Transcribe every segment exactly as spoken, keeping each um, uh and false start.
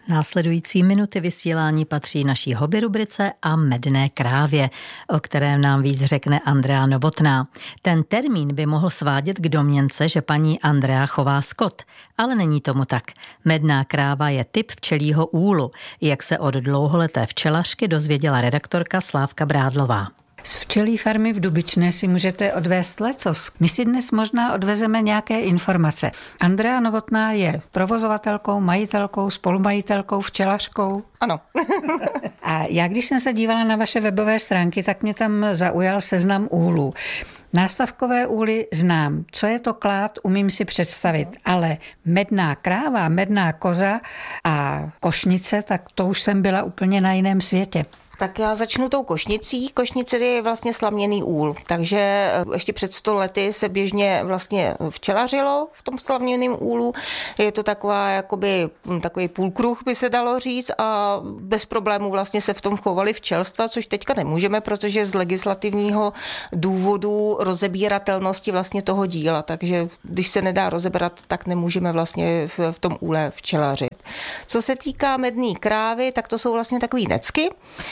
Následující minuty vysílání patří naší hobby rubrice a medné krávě, o kterém nám víc řekne Andrea Novotná. Ten termín by mohl svádět k domněnce, že paní Andrea chová skot, ale není tomu tak. Medná kráva je typ včelího úlu, jak se od dlouholeté včelařky dozvěděla redaktorka Slávka Brádlová. Z včelí farmy v Dubičné si můžete odvést lecos. My si dnes možná odvezeme nějaké informace. Andrea Novotná je provozovatelkou, majitelkou, spolumajitelkou, včelařkou. Ano. A já, když jsem se dívala na vaše webové stránky, tak mě tam zaujal seznam úlů. Nástavkové úly znám. Co je to klád, umím si představit, ale medná kráva, medná koza a košnice, tak to už jsem byla úplně na jiném světě. Tak já začnu tou košnicí. Košnice je vlastně slaměný úl, takže ještě před sto lety se běžně vlastně včelařilo v tom slaměném úlu. Je to taková, jakoby, takový půlkruh, by se dalo říct, a bez problémů vlastně se v tom chovali včelstva, což teďka nemůžeme, protože z legislativního důvodu rozebíratelnosti vlastně toho díla, takže když se nedá rozebrat, tak nemůžeme vlastně v, v tom úle včelařit. Co se týká medné krávy, tak to jsou vlastně takový necky.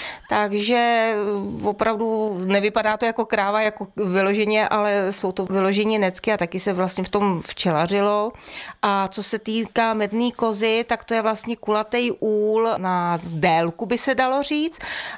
Takže opravdu nevypadá to jako kráva, jako vyloženě, ale jsou to vyloženě necky a taky se vlastně v tom včelařilo. A co se týká medné kozy, tak to je vlastně kulatý úl na délku, by se dalo říct.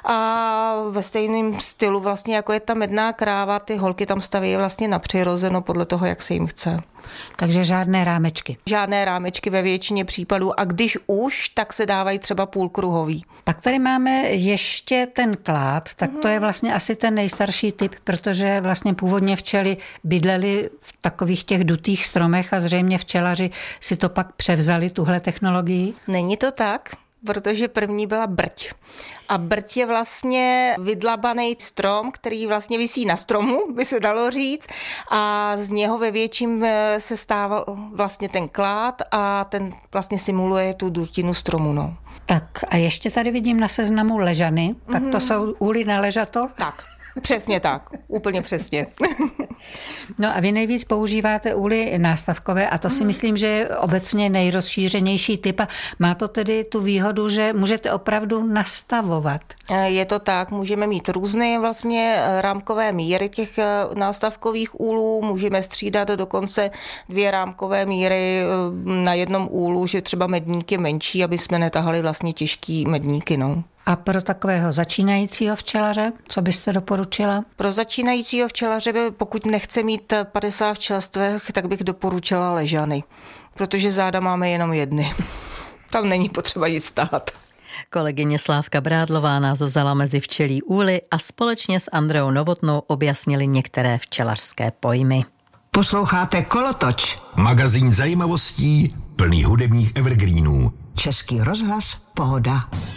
A ve stejném stylu vlastně, jako je ta medná kráva, ty holky tam staví vlastně na přirozeno podle toho, jak se jim chce. Takže žádné rámečky. Žádné rámečky ve většině případů a když už, tak se dávají třeba půlkruhový. Pak tady máme ještě ten klád, tak to je vlastně asi ten nejstarší typ, protože vlastně původně včely bydlely v takových těch dutých stromech a zřejmě včelaři si to pak převzali, tuhle technologii. Není to tak, protože první byla brť. A brť je vlastně vydlabaný strom, který vlastně visí na stromu, by se dalo říct, a z něho ve větším se stával vlastně ten klád a ten vlastně simuluje tu dutinu stromu. No. Tak a ještě tady vidím na seznamu ležany, tak to jsou úly na ležato? Tak. Přesně tak, úplně přesně. No a vy nejvíc používáte úly nástavkové a to si myslím, že je obecně nejrozšířenější typ a má to tedy tu výhodu, že můžete opravdu nastavovat. Je to tak, můžeme mít různé vlastně rámkové míry těch nástavkových úlů, můžeme střídat dokonce dvě rámkové míry na jednom úlu, že třeba medník je menší, aby jsme netahali vlastně těžký medníky, no. A pro takového začínajícího včelaře, co byste doporučila? Pro začínajícího včelaře, pokud nechce mít padesát včelstvech, tak bych doporučila ležany, protože záda máme jenom jedny. Tam není potřeba nic stát. Kolegyně Slávka Brádlová nás vzala mezi včelí úly a společně s Andreou Novotnou objasnili některé včelařské pojmy. Posloucháte Kolotoč, magazín zajímavostí plný hudebních evergreenů. Český rozhlas Pohoda.